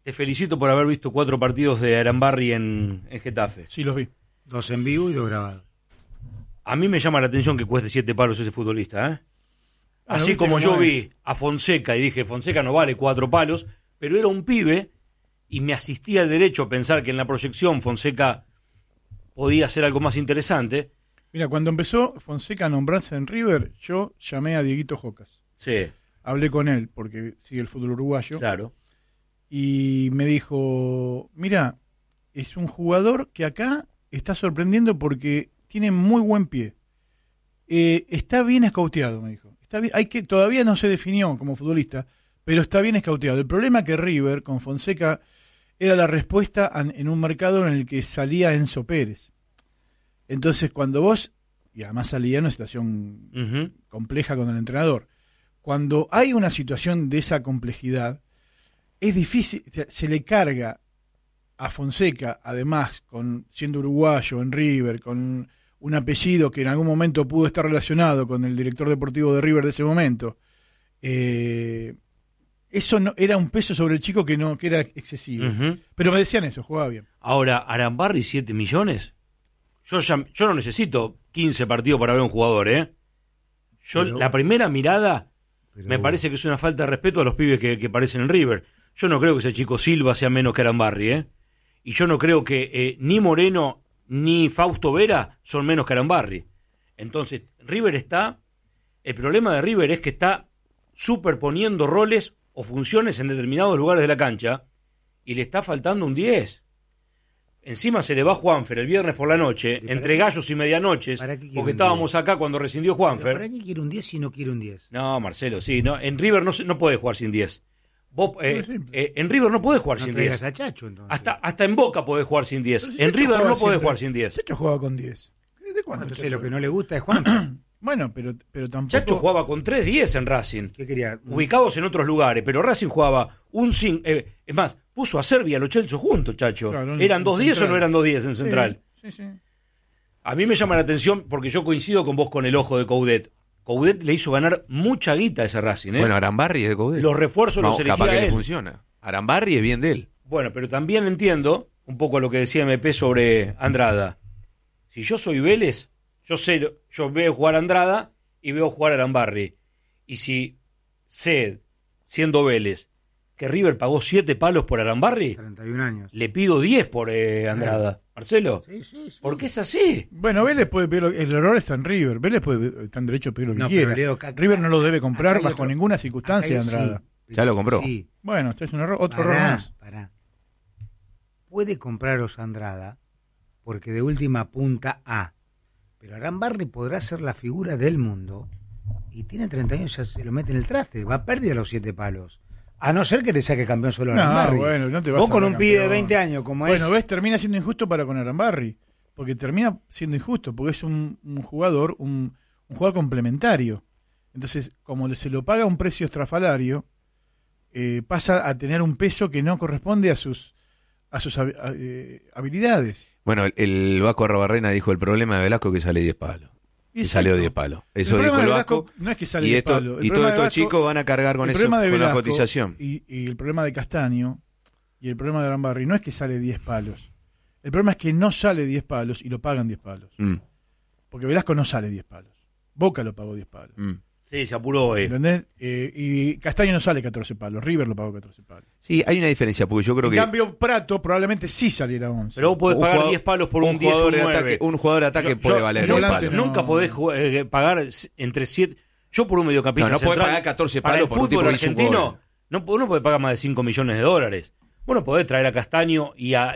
te felicito por haber visto 4 partidos de Arambarri en Getafe. Sí, los vi. 2 en vivo y 2 grabados. A mí me llama la atención que cueste 7 palos ese futbolista, ¿eh? Así ¿viste como cómo yo es? vi a Fonseca y dije, Fonseca no vale 4 palos, pero era un pibe y me asistía el derecho a pensar que en la proyección Fonseca podía hacer algo más interesante. Mira, cuando empezó Fonseca a nombrarse en River, yo llamé a Dieguito Jocas. Sí, Hablé con él, porque sigue el fútbol uruguayo. claro. Y me dijo, mira, es un jugador que acá está sorprendiendo porque tiene muy buen pie. Está bien escauteado, me dijo. Está bien, todavía no se definió como futbolista, pero está bien escauteado. El problema que River con Fonseca era la respuesta en un mercado en el que salía Enzo Pérez. Entonces, cuando vos, y además salía en una situación compleja con el entrenador, cuando hay una situación de esa complejidad, es difícil, se le carga a Fonseca, además, siendo uruguayo en River, con un apellido que en algún momento pudo estar relacionado con el director deportivo de River de ese momento. Eso no, era un peso sobre el chico que era excesivo. Pero me decían eso, jugaba bien. Ahora, Arambarri, 7 millones. Yo no necesito 15 partidos para ver un jugador, ¿eh? La primera mirada me parece que es una falta de respeto a los pibes que aparecen en River. Yo no creo que ese chico Silva sea menos que Arambarri, ¿eh? Y yo no creo que ni Moreno ni Fausto Vera son menos que Arambarri. Entonces, el problema de River es que está superponiendo roles o funciones en determinados lugares de la cancha y le está faltando un 10. Encima se le va Juanfer el viernes por la noche, entre gallos y medianoches, porque estábamos acá cuando rescindió Juanfer. ¿Para qué quiere un 10 si no quiere un 10? No, Marcelo, sí, no, en River no puede jugar sin 10. En River no podés jugar sin 10. A Chacho, entonces. Hasta en Boca podés jugar sin 10. En River no podés jugar sin 10. Chacho jugaba con 10. ¿De cuándo? Entonces lo que no le gusta es Juan. Bueno, pero tampoco... Chacho jugaba con 3 10 en Racing. ¿Qué quería? Ubicados en otros lugares, pero Racing jugaba un 5. Es más, puso a Serbia y a Lo Celso juntos, Chacho. Claro, ¿eran 2 10 o no eran 2 10 en Central? Sí. A mí me llama la atención porque yo coincido con vos con el ojo de Coudet. Coudet le hizo ganar mucha guita a ese Racing, ¿eh? Bueno, Arambarri es de Coudet. Los refuerzos los elegía capaz que él. le funciona. Arambarri es bien de él. Bueno, pero también entiendo un poco lo que decía MP sobre Andrada. Si yo soy Vélez, yo veo jugar a Andrada y veo jugar a Arambarri. Y si sé, siendo Vélez, que River pagó 7 palos por Arambarri, 31 años. Le pido 10 por Andrada. ¿Marcelo? Sí. Porque es así. Bueno, Vélez puede pedir el error está en River. Vélez está en derecho a pedir lo que quiera. Leo, River no lo debe comprar bajo otro, ninguna circunstancia, Andrada. Ya lo compró. Sí. Bueno, este es un error, otro error más. Puede compraros Andrada porque de última apunta a. Pero Arambarri podrá ser la figura del mundo y tiene 30 años, ya se lo mete en el traste. Va a pérdida los 7 palos. A no ser que te saque campeón solo Arambarri. Bueno, no te vas vos a con un campeón. pibe de 20 años como es. Bueno, ves, termina siendo injusto para con Arambarri. Porque termina siendo injusto, porque es un jugador, un jugador complementario. Entonces, como se lo paga un precio estrafalario, pasa a tener un peso que no corresponde a sus habilidades. Bueno, el Vasco Arrobarrena dijo: el problema de Velasco es que sale 10 palos. Y salió 10 palos. Eso dijo el Vasco. No es que sale 10 palos. Y todos estos chicos van a cargar con eso, con la cotización. Y el problema de Castaño y el problema de Arambarri no es que sale 10 palos. El problema es que no sale 10 palos y lo pagan 10 palos. Porque Velasco no sale 10 palos. Boca lo pagó 10 palos. Sí, se apuró. ¿Entendés? Y Castaño no sale 14 palos. River lo pagó 14 palos. Sí, hay una diferencia, porque yo creo que... En cambio, Prato probablemente sí saliera 11. Pero vos podés pagar 10 palos por un 10 o un 9. Un jugador de ataque puede valer 10 palos. Nunca podés pagar entre 7... Yo por un mediocampista no central... podés pagar 14 palos por un tipo fútbol que hizo un argentino, gol. no podés pagar más de 5 millones de dólares. Vos no podés traer a Castaño y a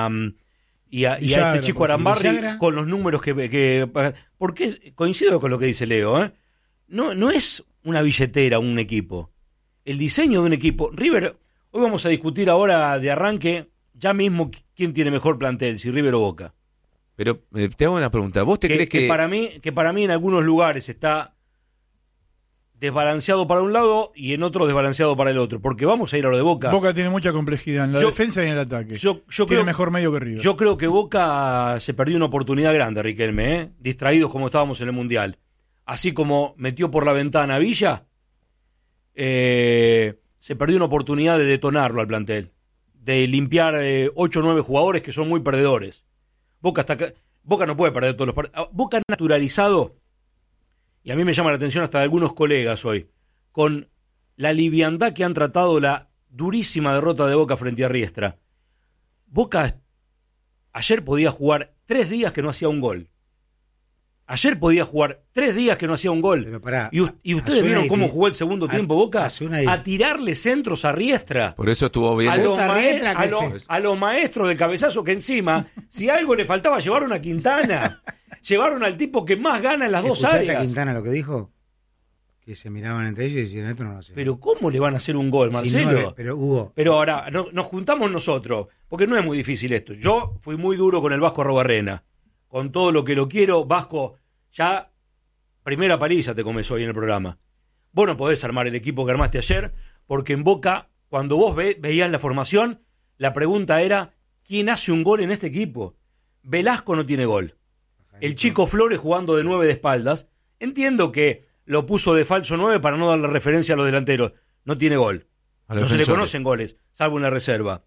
este chico Arambarri con los números que porque coincido con lo que dice Leo, ¿eh? No es una billetera un equipo. El diseño de un equipo. River, hoy vamos a discutir ahora de arranque, ya mismo, quién tiene mejor plantel, si River o Boca. Pero te hago una pregunta. ¿Vos te crees que para mí en algunos lugares está desbalanceado para un lado y en otros desbalanceado para el otro? Porque vamos a ir a lo de Boca. Boca tiene mucha complejidad en la defensa y en el ataque. Tiene mejor medio que River. Yo creo que Boca se perdió una oportunidad grande, Riquelme, distraídos como estábamos en el Mundial. Así como metió por la ventana a Villa, se perdió una oportunidad de detonarlo al plantel. de limpiar 8 o 9 jugadores que son muy perdedores. Boca no puede perder todos los partidos. Boca ha naturalizado, y a mí me llama la atención hasta de algunos colegas hoy, con la liviandad que han tratado la durísima derrota de Boca frente a Riestra. Boca ayer podía jugar 3 días que no hacía un gol. Ayer podía jugar 3 días que no hacía un gol. Pero pará, y ustedes vieron cómo jugó el segundo tiempo Boca, a tirarle centros a Riestra. Por eso estuvo bien. A los maestros del cabezazo, que encima, si algo le faltaba, llevaron a Quintana. Llevaron al tipo que más gana en las dos áreas. ¿Escuchaste a Quintana lo que dijo? Que se miraban entre ellos y decían, esto no lo hacen. Pero ¿cómo le van a hacer un gol, Marcelo? 9, pero Hugo. Pero ahora, nos juntamos nosotros, porque no es muy difícil esto. Yo fui muy duro con el Vasco Arrobarrena. Con todo lo que lo quiero, Vasco, ya primera paliza te comes hoy en el programa. Vos no podés armar el equipo que armaste ayer, porque en Boca, cuando vos veías la formación, la pregunta era, ¿quién hace un gol en este equipo? Velasco no tiene gol. El chico Flores jugando de 9 de espaldas. Entiendo que lo puso de falso 9 para no darle referencia a los delanteros. No tiene gol. No se le conocen goles, salvo una reserva.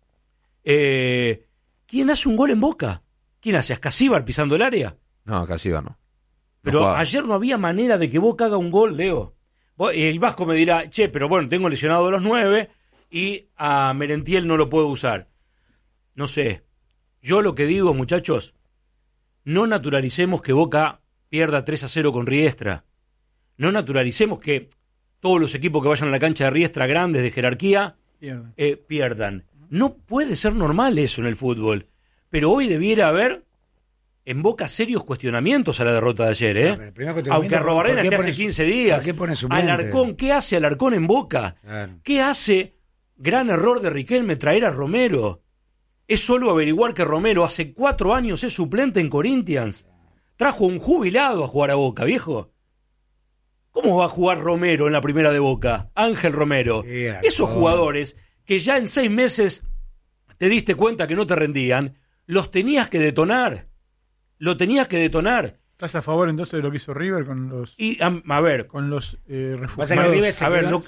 ¿Quién hace un gol en Boca? ¿Quién hace? ¿Ascasíbar pisando el área? No, Ascasíbar no. Pero ayer no había manera de que Boca haga un gol, Leo. El Vasco me dirá, che, pero bueno, tengo lesionado a los 9 y a Merentiel no lo puedo usar. No sé. Yo lo que digo, muchachos, no naturalicemos que Boca pierda 3-0 con Riestra. No naturalicemos que todos los equipos que vayan a la cancha de Riestra grandes de jerarquía pierdan. No puede ser normal eso en el fútbol. Pero hoy debiera haber en Boca serios cuestionamientos a la derrota de ayer, aunque Arrobarrena esté hace 15 días. Alarcón, ¿qué hace Alarcón en Boca? Claro. ¿Qué hace? Gran error de Riquelme traer a Romero. Es solo averiguar que Romero hace 4 años es suplente en Corinthians. Trajo un jubilado a jugar a Boca, viejo. ¿Cómo va a jugar Romero en la primera de Boca? Ángel Romero. Esos jugadores que ya en 6 meses te diste cuenta que no te rendían, los tenías que detonar. Lo tenías que detonar. ¿Estás a favor entonces de lo que hizo River con los con los refugiados?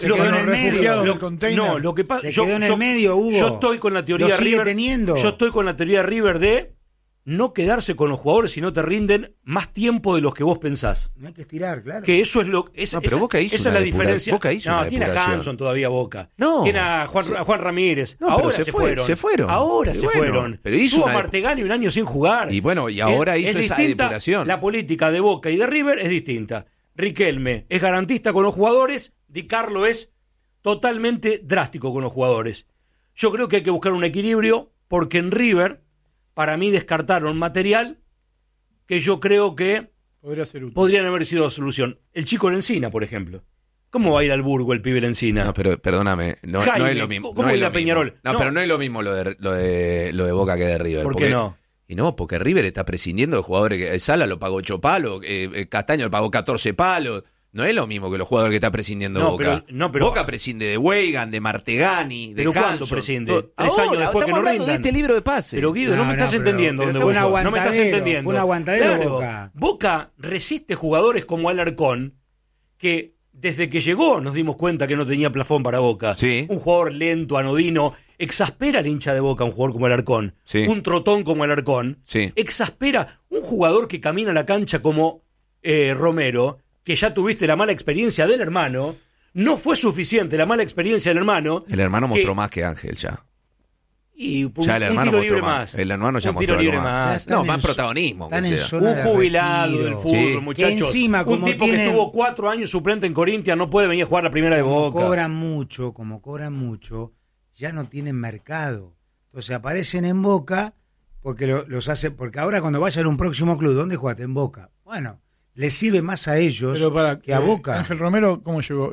No, lo que pasa, yo en el medio, Hugo. Yo estoy con la teoría de River. Yo estoy con la teoría de River de no quedarse con los jugadores si no te rinden más tiempo de los que vos pensás. No hay que estirar, claro. Que eso es lo pero Boca hizo esa es la diferencia. Boca hizo tiene a Hanson todavía Boca. No. Tiene a Juan Ramírez. Ahora se fueron. Ahora se fueron. Pero hizo Tuvo a Martegani un año sin jugar. Y bueno, y ahora hizo esa depuración. La política de Boca y de River es distinta. Riquelme es garantista con los jugadores, Di Carlo es totalmente drástico con los jugadores. Yo creo que hay que buscar un equilibrio, porque en River, para mí, descartaron material que yo creo que podrían haber sido la solución. El chico Lencina, por ejemplo. ¿Cómo va a ir al Burgo el pibe Lencina? No, pero perdóname, no es lo mismo. ¿Cómo ir a Peñarol? No, pero no es lo mismo lo de Boca que de River. ¿Por qué no? Y no, porque River está prescindiendo de jugadores que Sala lo pagó 8 palos, Castaño lo pagó 14 palos. No es lo mismo que los jugadores que está prescindiendo Boca. Pero Boca prescinde de Weigan, de Martegani, de ¿pero Hanson. ¿Cuándo prescinde? 3 años después que no rindan. De este libro de pase. Pero Guido, no me estás entendiendo. No me estás entendiendo. Fue un aguantadero, claro, Boca. Boca resiste jugadores como Alarcón, que desde que llegó nos dimos cuenta que no tenía plafón para Boca. Sí. Un jugador lento, anodino. Exaspera al hincha de Boca un jugador como Alarcón. Sí. Un trotón como Alarcón. Sí. Exaspera un jugador que camina a la cancha como Romero, que ya tuviste la mala experiencia del hermano. No fue suficiente la mala experiencia del hermano. El hermano mostró más que Ángel ya. Y ya el hermano tiro libre más. El hermano ya un mostró tiro libre más. No, más protagonismo. Un jubilado del fútbol, muchachos. Encima, un tipo que estuvo 4 años suplente en Corinthians no puede venir a jugar la primera de Boca. Como cobran mucho, ya no tienen mercado. Entonces aparecen en Boca porque los hace, porque ahora cuando vayan a un próximo club, ¿dónde jugaste? En Boca. Bueno, les sirve más a ellos que a Boca. Ángel Romero, ¿cómo llegó?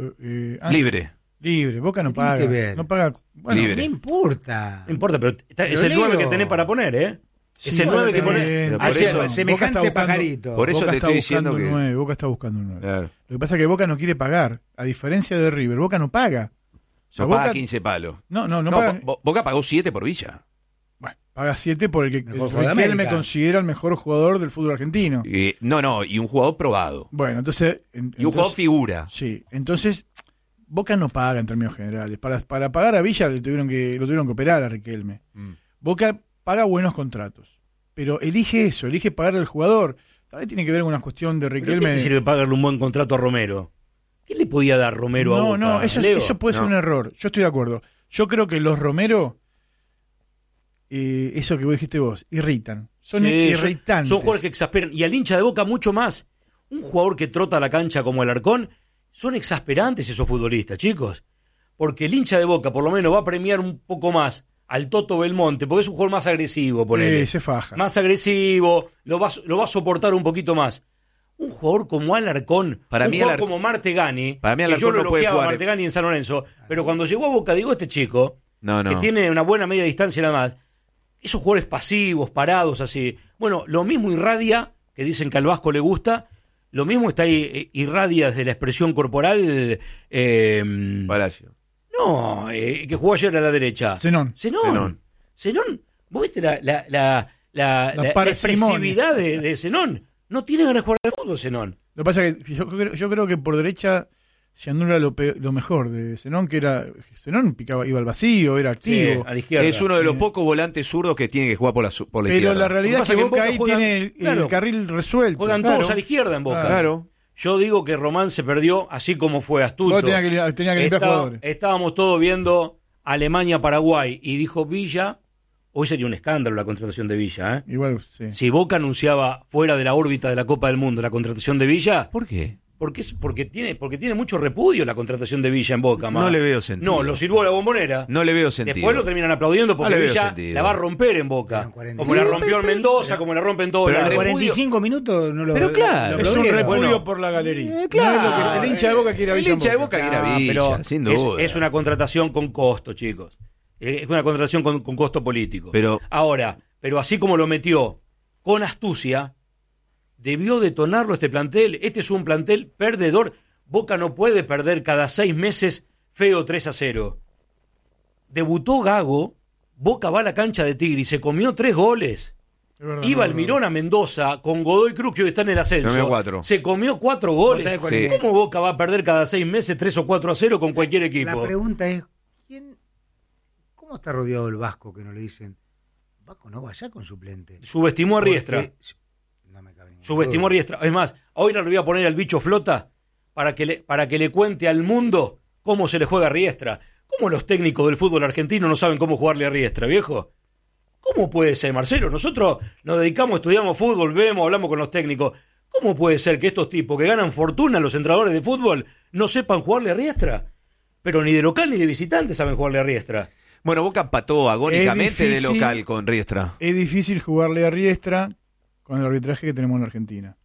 Libre, Boca no paga. Que ver? No paga. Bueno, no importa. No importa, pero es el 9 que tenés para poner, ¿eh? Sí, es el 9 que ponés. Semejante pajarito. Por eso Boca te estoy diciendo que Boca está buscando un 9. Claro. Lo que pasa es que Boca no quiere pagar. A diferencia de River, Boca no paga. O sea, Boca paga 15 palos. No paga. Boca pagó 7 por Villa. Bueno, paga 7 por el que Riquelme me considera el mejor jugador del fútbol argentino. Y un jugador probado. Bueno, entonces... Y un jugador figura. Sí, entonces Boca no paga en términos generales. Para pagar a Villa lo tuvieron que operar a Riquelme. Boca paga buenos contratos, pero elige pagar al jugador. Tal vez tiene que ver con una cuestión de Riquelme. ¿Qué te sirve pagarle un buen contrato a Romero? ¿Qué le podía dar Romero a Boca? No, eso puede ser un error. Yo estoy de acuerdo. Yo creo que los Romero, eso que vos dijiste vos, irritan. Son irritantes. Son jugadores que exasperan. Y al hincha de Boca mucho más. Un jugador que trota la cancha como Alarcón, son exasperantes esos futbolistas, chicos. Porque el hincha de Boca por lo menos va a premiar un poco más al Toto Belmonte, porque es un jugador más agresivo, ponele. Se faja. Más agresivo, lo va a soportar un poquito más. Un jugador como Alarcón, jugador como Martegani, para mí que yo lo elogiaba a Martegani en San Lorenzo, pero cuando llegó a Boca, digo, este chico, que tiene una buena media distancia nada más, esos jugadores pasivos, parados, así. Bueno, lo mismo irradia, que dicen que al Vasco le gusta, lo mismo está ahí, irradia desde la expresión corporal. Palacio. No, que jugó ayer a la derecha. Zenón, ¿vos viste la expresividad de Zenón? No tiene ganas de jugar al fútbol, Zenón. Lo que pasa es que yo creo que por derecha se anula lo mejor de Zenón, que era Zenón iba al vacío, era activo. Sí, a la izquierda. Es uno de los pocos volantes zurdos que tiene que jugar por la izquierda. Pero la realidad es que Boca ahí tiene el carril resuelto. Juegan todos a la izquierda en Boca. Claro. Yo digo que Román se perdió así como fue astuto. Tenía que limpiar jugadores. Estábamos todos viendo Alemania-Paraguay y dijo Villa, hoy sería un escándalo la contratación de Villa. Igual, sí. Si Boca anunciaba fuera de la órbita de la Copa del Mundo la contratación de Villa. ¿Por qué? Porque tiene mucho repudio la contratación de Villa en Boca. No le veo sentido. No, lo silbó la Bombonera. No le veo sentido. Después lo terminan aplaudiendo porque Villa la va a romper en Boca. Como la rompió en Mendoza, como la rompe en todo lados. 45 minutos no lo. Pero claro, es un repudio por la galería. Claro. No es lo que el hincha de Boca quiere a Villa. El hincha de Boca quiere a Villa, pero sin duda. Es una contratación con costo, chicos. Es una contratación con costo político. Pero así como lo metió con astucia, debió detonarlo este plantel. Este es un plantel perdedor. Boca no puede perder cada 6 meses feo 3-0. Debutó Gago, Boca va a la cancha de Tigre y se comió 3 goles. Iba Almirón a Mendoza con Godoy Cruz, que hoy está en el ascenso. Se comió 4 goles. Sí. ¿Cómo Boca va a perder cada 6 meses 3 o 4-0 con cualquier equipo? La pregunta es, ¿cómo está rodeado el Vasco que no le dicen, Vasco no vaya con suplente? Subestimó a Riestra. Subestimó a Riestra. Es más, hoy le voy a poner al bicho Flota para que le cuente al mundo cómo se le juega a Riestra. ¿Cómo los técnicos del fútbol argentino no saben cómo jugarle a Riestra, viejo? ¿Cómo puede ser, Marcelo? Nosotros nos dedicamos, estudiamos fútbol, vemos, hablamos con los técnicos. ¿Cómo puede ser que estos tipos que ganan fortuna, los entrenadores de fútbol, no sepan jugarle a Riestra? Pero ni de local ni de visitante saben jugarle a Riestra. Bueno, Boca empató agónicamente de local con Riestra. Es difícil jugarle a Riestra con el arbitraje que tenemos en Argentina.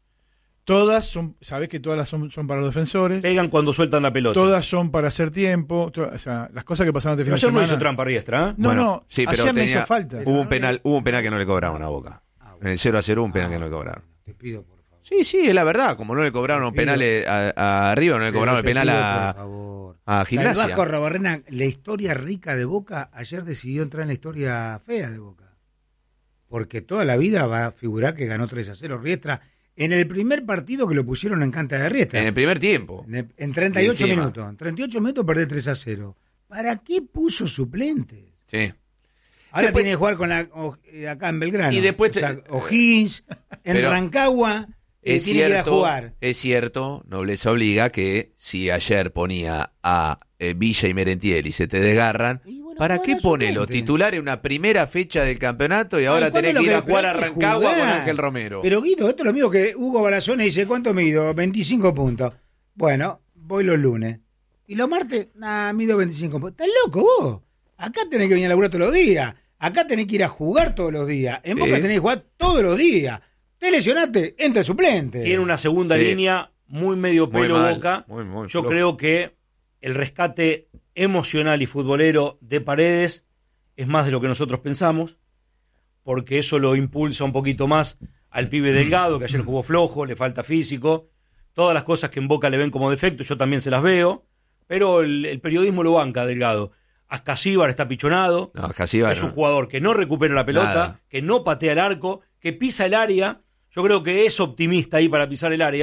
Sabés que todas son para los defensores. Pegan cuando sueltan la pelota. Todas son para hacer tiempo. Las cosas que pasaron de fin de semana. No hizo trampa Riestra, ¿eh? No, sí, pero ayer me hizo falta. Hubo un penal que no le cobraron a Boca. En el 0-0 hubo un penal que no le cobraron. Te pido, por favor. Sí, es la verdad. Como no le cobraron penales a River, no le cobraron el penal a Gimnasia. O sea, el Vasco Arrobarrena, la historia rica de Boca, ayer decidió entrar en la historia fea de Boca. Porque toda la vida va a figurar que ganó 3-0 Riestra en el primer partido que lo pusieron en cancha de Riestra. En el primer tiempo. En 38 minutos. En 38 minutos perder 3-0. ¿Para qué puso suplentes? Sí. Ahora después, tiene que jugar con acá en Belgrano. Y después O'Higgins, en Rancagua, tiene que ir a jugar. Es cierto, nobleza obliga, que si ayer ponía a Villa y Merentiel y se te desgarran, ¿para qué pone los titulares en una primera fecha del campeonato y ahora tenés que ir a jugar a Rancagua con Ángel Romero? Pero Guido, esto es lo mismo que Hugo Balazone dice, ¿cuánto mido? 25 puntos. Bueno, voy los lunes. ¿Y los martes? Mido 25 puntos. ¿Estás loco vos? Acá tenés que venir a laburar todos los días. Acá tenés que ir a jugar todos los días. En Boca tenés que jugar todos los días. Te lesionaste, entra suplente. Tiene una segunda línea muy medio pelo muy Boca. Muy Yo creo que el rescate emocional y futbolero de Paredes es más de lo que nosotros pensamos, porque eso lo impulsa un poquito más al pibe Delgado, que ayer jugó flojo, le falta físico. Todas las cosas que en Boca le ven como defecto, yo también se las veo, pero el periodismo lo banca Delgado. Ascasíbar está pichonado, es un jugador que no recupera la pelota, que no patea el arco, que pisa el área. Yo creo que es optimista ahí para pisar el área,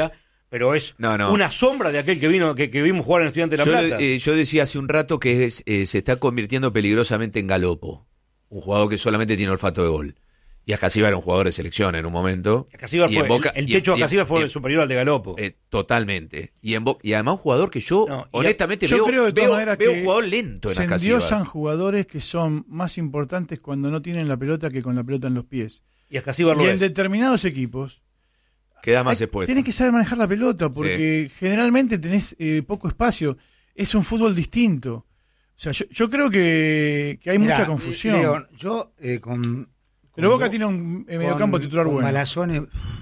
pero es una sombra de aquel que vimos jugar en Estudiantes de La Plata. Yo decía hace un rato que se está convirtiendo peligrosamente en Galopo, un jugador que solamente tiene olfato de gol. Y Ascasiba era un jugador de selección en un momento. Ascasiba fue, el techo de Ascasiba fue superior al de Galopo. Totalmente. Y además un jugador que yo, honestamente, yo creo veo un jugador lento en Ascasiba. Se endiosan jugadores que son más importantes cuando no tienen la pelota que con la pelota en los pies. Y Ascasiba y en determinados equipos queda más expuesto. Tenés que saber manejar la pelota porque generalmente tenés poco espacio. Es un fútbol distinto. O sea, yo creo que hay mucha confusión. León, yo pero Boca tiene un mediocampo titular bueno. Malazone,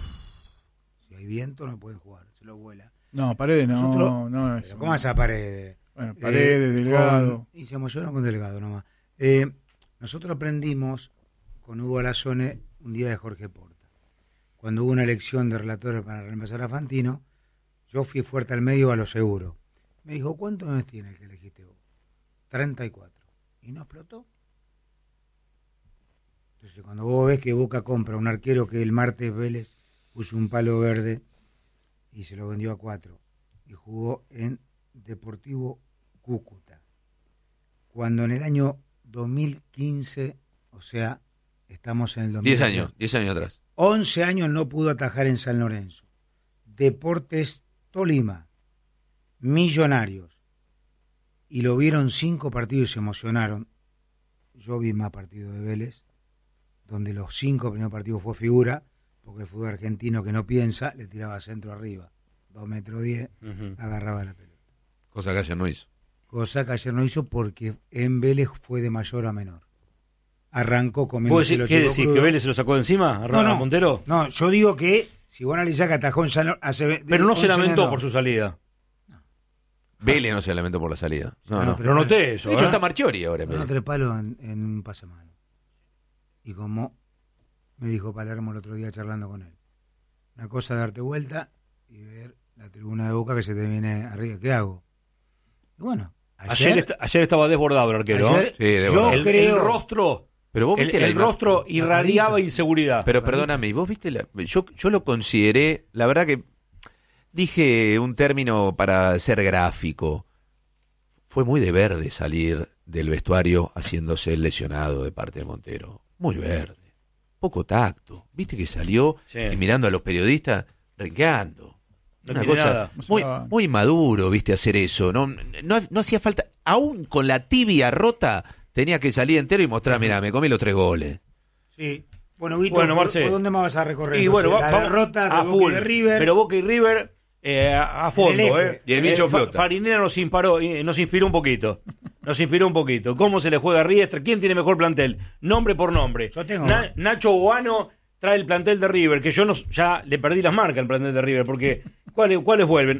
si hay viento no pueden jugar, se lo vuela. No, Paredes no. Pero ¿cómo hace a Paredes? Bueno, Paredes, Delgado. Y se emocionó con Delgado nomás. Nosotros aprendimos con Hugo Malazone un día de Jorge Porta. Cuando hubo una elección de relatores para reemplazar a Fantino, yo fui fuerte al medio a lo seguro. Me dijo, ¿cuántos años tiene el que elegiste vos? 34. ¿Y no explotó? Entonces, cuando vos ves que Boca compra un arquero que el martes Vélez puso un palo verde y se lo vendió a 4 y jugó en Deportivo Cúcuta, cuando en el año 2015, o sea, estamos en el 2015, 10 años atrás, 11 años no pudo atajar en San Lorenzo. Deportes Tolima, Millonarios, y lo vieron 5 partidos y se emocionaron. Yo vi más partidos de Vélez, donde los 5 primeros partidos fue figura, porque el fútbol argentino que no piensa, le tiraba centro arriba, 2,10 metros, agarraba la pelota. Cosa que ayer no hizo. Cosa que ayer no hizo porque en Vélez fue de mayor a menor. Arrancó comiendo. ¿Qué decís? ¿Que Vélez se lo sacó de encima a Montero? No, yo digo que si vos analizás que atajó en San Lorenzo... Pero no se lamentó por su salida. Vélez no se lamentó por la salida. No noté eso. De hecho está Marchiori ahora. No, 3 palos en un pasamano. Y como me dijo Palermo el otro día charlando con él, una cosa es darte vuelta y ver la tribuna de Boca que se te viene arriba. ¿Qué hago? Y bueno, ayer estaba desbordado el arquero. Sí, desbordado. El rostro... Pero vos viste el rostro irradiaba inseguridad. Pero perdóname, vos viste yo lo consideré, la verdad que dije un término para ser gráfico. Fue muy de verde salir del vestuario haciéndose el lesionado de parte de Montero. Muy verde. Poco tacto. Viste que salió y mirando a los periodistas, renqueando. Una cosa muy maduro, viste, hacer eso. No hacía falta, aún con la tibia rota. Tenía que salir entero y mostrar, mirá, me comí los 3 goles. Sí. Bueno, Víctor, ¿por dónde más vas a recorrer? Y bueno, la derrota de Boca y de River. Pero Boca y River a fondo. Y el bicho flota. Farinera nos inspiró un poquito. ¿Cómo se le juega a Riestra? ¿Quién tiene mejor plantel? Nombre por nombre. Yo tengo. Nacho Boano trae el plantel de River, que yo ya le perdí las marcas al plantel de River, porque ¿cuáles vuelven?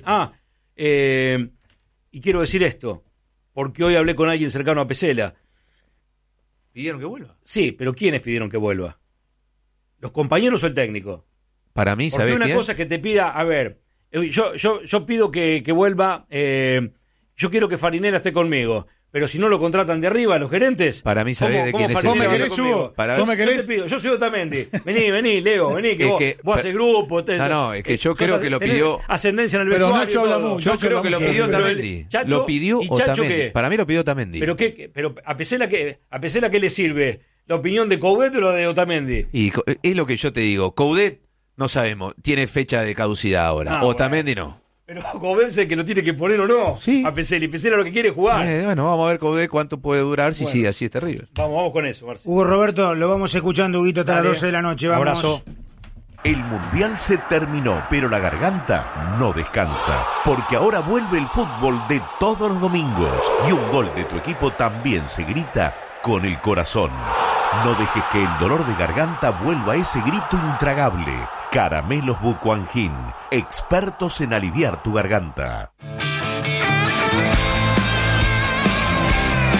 Y quiero decir esto, porque hoy hablé con alguien cercano a Pesela. ¿Pidieron que vuelva? Sí, pero ¿quiénes pidieron que vuelva? ¿Los compañeros o el técnico? Para mí, ¿sabés quién? Porque una cosa es que te pida, a ver, yo pido que vuelva, yo quiero que Farinera esté conmigo, pero si no lo contratan de arriba, los gerentes... Para mí, ¿sabés de quién es el ¿Vos me querés, Hugo? ¿Vos me querés? Yo soy Otamendi. Vení, Leo, que vos haces grupo. Es que yo creo que lo pidió... Ascendencia en el vestuario. Pero Nacho habla mucho. Yo creo que lo pidió Otamendi. Lo pidió Otamendi. Para mí lo pidió Otamendi. Pero a Pesela ¿qué le sirve? ¿La opinión de Coudet o la de Otamendi? Y es lo que yo te digo. Coudet, no sabemos, tiene fecha de caducidad ahora. Otamendi no. Pero convence que lo tiene que poner o no. Sí. A Pesela. Y Pesela lo que quiere es jugar. Bueno, vamos a ver Coudet cuánto puede durar si sigue así este River. Vamos con eso, Marcelo. Hugo Roberto, lo vamos escuchando, Huguito, hasta las 12 de la noche. Vamos. Abrazo. El Mundial se terminó, pero la garganta no descansa, porque ahora vuelve el fútbol de todos los domingos y un gol de tu equipo también se grita con el corazón. No dejes que el dolor de garganta vuelva a ese grito intragable. Caramelos Bucuangin, expertos en aliviar tu garganta.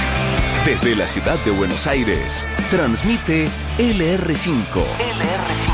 Desde la ciudad de Buenos Aires, transmite LR5.